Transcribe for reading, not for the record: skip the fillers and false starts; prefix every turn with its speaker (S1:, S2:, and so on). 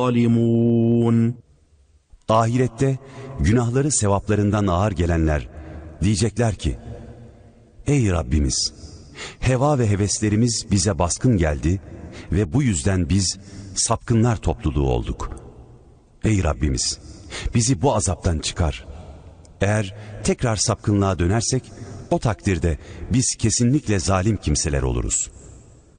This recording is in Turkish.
S1: الظالمون.
S2: Ahirette günahları sevaplarından ağır gelenler diyecekler ki, ey Rabbimiz, heva ve heveslerimiz bize baskın geldi ve bu yüzden biz sapkınlar topluluğu olduk. Ey Rabbimiz, bizi bu azaptan çıkar. Eğer tekrar sapkınlığa dönersek, o takdirde biz kesinlikle zalim kimseler oluruz.